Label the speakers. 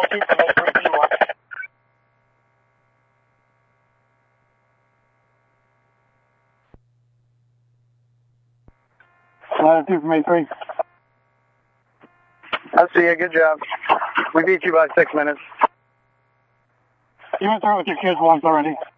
Speaker 1: 2 from 8331.
Speaker 2: Ladder 2 from 83.
Speaker 3: I see you. Good job. We beat you by 6 minutes.
Speaker 2: You went through it with your kids once already.